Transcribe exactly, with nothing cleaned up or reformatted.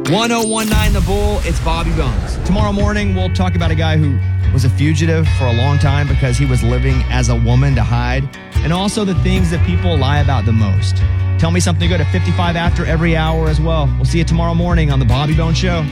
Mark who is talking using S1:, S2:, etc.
S1: one oh one nine The Bull, it's Bobby Bones. Tomorrow morning, we'll talk about a guy who was a fugitive for a long time because he was living as a woman to hide, and also the things that people lie about the most. Tell me something good at fifty-five after every hour as well. We'll see you tomorrow morning on The Bobby Bones Show.